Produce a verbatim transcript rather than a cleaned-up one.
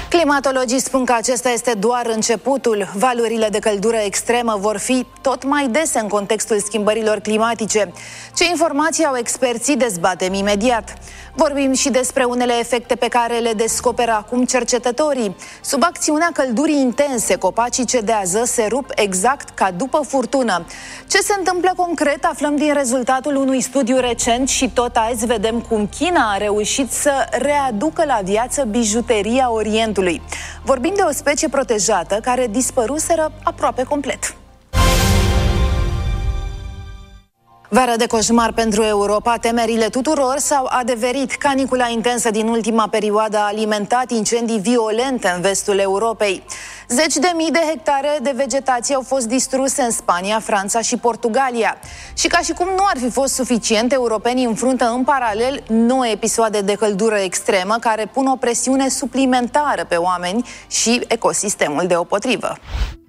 Climatologii spun că acesta este doar începutul. Valurile de căldură extremă vor fi tot mai dese în contextul schimbărilor climatice. Ce informații au experții, dezbatem imediat. Vorbim și despre unele efecte pe care le descoperă acum cercetătorii. Sub acțiunea căldurii intense, copacii cedează, se rup exact ca după furtună. Ce se întâmplă concret aflăm din rezultatul unui studiu recent și tot azi vedem cum China a reușit să readucă la viață bijuteria Orientului. Vorbim de o specie protejată care dispăruseră aproape complet. Vară de coșmar pentru Europa, temerile tuturor s-au adeverit. Canicula intensă din ultima perioadă a alimentat incendii violente în vestul Europei. Zeci de mii de hectare de vegetație au fost distruse în Spania, Franța și Portugalia. Și ca și cum nu ar fi fost suficient, europenii înfruntă în paralel nouă episoade de căldură extremă care pun o presiune suplimentară pe oameni și ecosistemul deopotrivă.